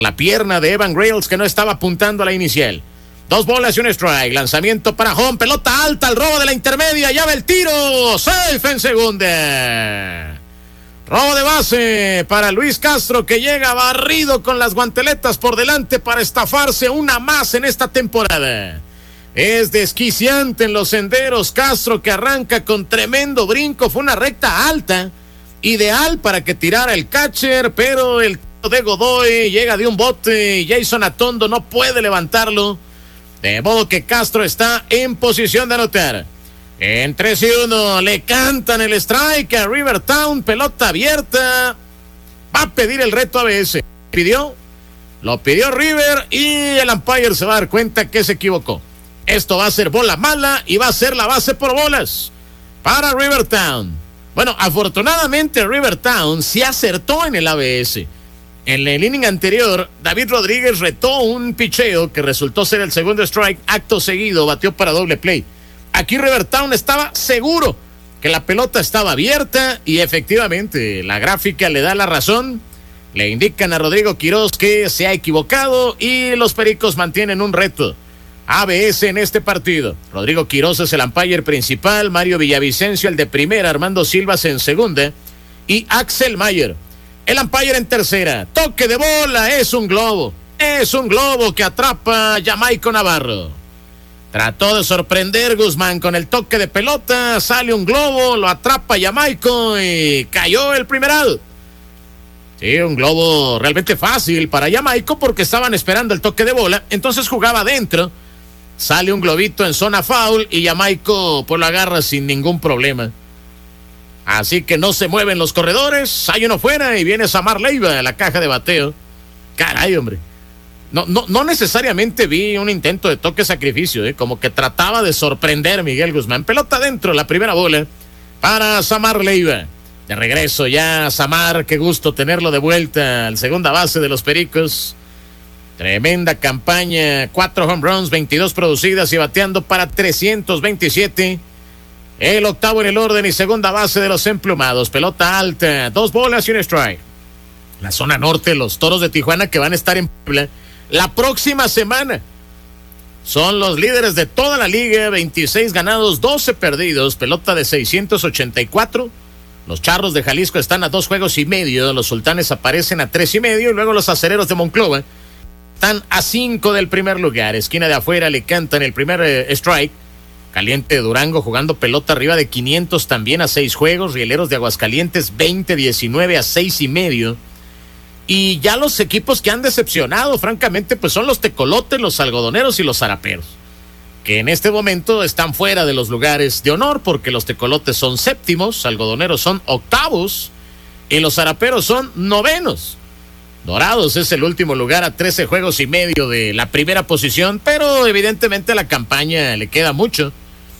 la pierna de Evan Grayles, que no estaba apuntando a la inicial. 2 bolas y un strike. Lanzamiento para home. Pelota alta al robo de la intermedia. Ya va el tiro. Safe en segunda. Robo de base para Luis Castro, que llega barrido con las guanteletas por delante para estafarse una más en esta temporada. Es desquiciante en los senderos. Castro, que arranca con tremendo brinco. Fue una recta alta, ideal para que tirara el catcher, pero el de Godoy llega de un bote y Jason Atondo no puede levantarlo. De modo que Castro está en posición de anotar. En 3-1 le cantan el strike a Rivertown, pelota abierta. Va a pedir el reto ABS. Lo pidió River y el umpire se va a dar cuenta que se equivocó. Esto va a ser bola mala y va a ser la base por bolas para Rivertown. Bueno, afortunadamente Rivertown sí acertó en el ABS. En el inning anterior, David Rodríguez retó un picheo que resultó ser el segundo strike. Acto seguido, batió para doble play. Aquí Rivertown estaba seguro que la pelota estaba abierta y efectivamente la gráfica le da la razón. Le indican a Rodrigo Quiroz que se ha equivocado y los Pericos mantienen un reto ABS en este partido. Rodrigo Quiroz es el umpire principal, Mario Villavicencio el de primera, Armando Silvas en segunda y Axel Mayer el umpire en tercera. Toque de bola, es un globo que atrapa a Jamaico Navarro. Trató de sorprender Guzmán con el toque de pelota, sale un globo, lo atrapa Jamaico y cayó el primer out. Sí, un globo realmente fácil para Jamaico porque estaban esperando el toque de bola, entonces jugaba adentro, sale un globito en zona foul y Jamaico pues lo agarra sin ningún problema. Así que no se mueven los corredores, hay uno fuera y viene Samar Leiva a la caja de bateo. Caray, hombre. No necesariamente vi un intento de toque sacrificio, como que trataba de sorprender Miguel Guzmán. Pelota adentro, la primera bola para Samar Leiva. De regreso ya Samar, qué gusto tenerlo de vuelta al segunda base de los Pericos. Tremenda campaña, 4 home runs, 22 producidas y bateando para 327. El octavo en el orden y segunda base de los emplumados. Pelota alta, 2 bolas y un strike. La zona norte, los Toros de Tijuana que van a estar en Puebla la próxima semana. Son los líderes de toda la liga, 26 ganados, 12 perdidos, pelota de 684. Los Charros de Jalisco están a 2 juegos y medio, los Sultanes aparecen a 3 y medio y luego los Acereros de Monclova están a 5 del primer lugar. Esquina de afuera le cantan el primer strike. Caliente de Durango jugando pelota arriba de 500 también a 6 juegos. Rieleros de Aguascalientes 20-19 a 6 y medio. Y ya los equipos que han decepcionado, francamente, pues son los Tecolotes, los Algodoneros y los Zaraperos, que en este momento están fuera de los lugares de honor porque los Tecolotes son séptimos, Algodoneros son octavos y los Zaraperos son novenos. Dorados es el último lugar a 13 juegos y medio de la primera posición, pero evidentemente la campaña le queda mucho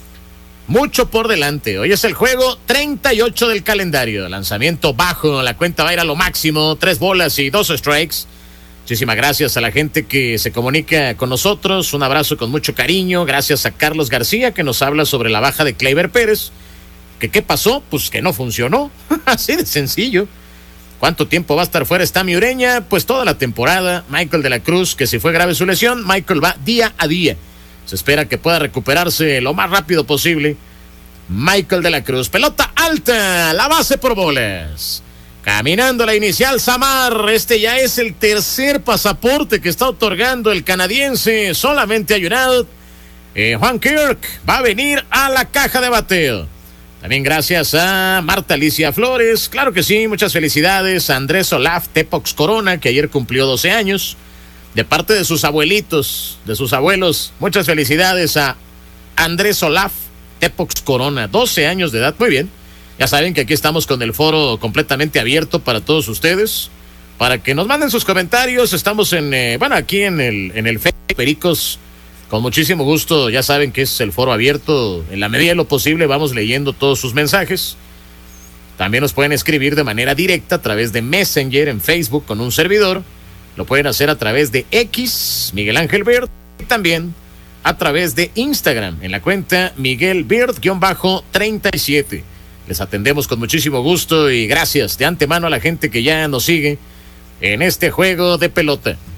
por delante. Hoy es el juego 38 del calendario. Lanzamiento bajo, la cuenta va a ir a lo máximo, 3 bolas y 2 strikes. Muchísimas gracias a la gente que se comunica con nosotros. Un abrazo con mucho cariño. Gracias a Carlos García que nos habla sobre la baja de Kleiber Pérez. ¿Qué pasó? Pues que no funcionó. Así de sencillo. ¿Cuánto tiempo va a estar fuera Stami Ureña? Pues toda la temporada. Michael de la Cruz, que si fue grave su lesión, Michael va día a día. Se espera que pueda recuperarse lo más rápido posible. Michael de la Cruz. Pelota alta, la base por bolas. Caminando la inicial Samar. Este ya es el tercer pasaporte que está otorgando el canadiense. Solamente hay un out. Juan Kirk va a venir a la caja de bateo. También gracias a Marta Alicia Flores. Claro que sí, muchas felicidades a Andrés Olaf Tepox Corona, que ayer cumplió 12 años. De parte de sus abuelitos, de sus abuelos, muchas felicidades a Andrés Olaf Tepox Corona, 12 años de edad. Muy bien. Ya saben que aquí estamos con el foro completamente abierto para todos ustedes, para que nos manden sus comentarios. Estamos aquí en el Facebook Pericos, con muchísimo gusto. Ya saben que es el foro abierto. En la medida de lo posible vamos leyendo todos sus mensajes. También nos pueden escribir de manera directa a través de Messenger en Facebook con un servidor. Lo pueden hacer a través de X, Miguel Ángel Bird, y también a través de Instagram, en la cuenta Miguel Bird-37. Les atendemos con muchísimo gusto y gracias de antemano a la gente que ya nos sigue en este juego de pelota.